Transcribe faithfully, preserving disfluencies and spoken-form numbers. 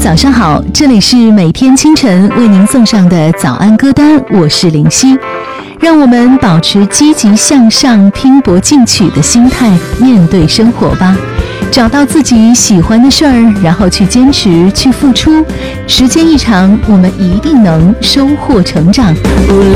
早上好，这里是每天清晨为您送上的早安歌单，我是林夕。让我们保持积极向上、拼搏进取的心态面对生活吧，找到自己喜欢的事儿，然后去坚持、去付出。时间一长，我们一定能收获成长。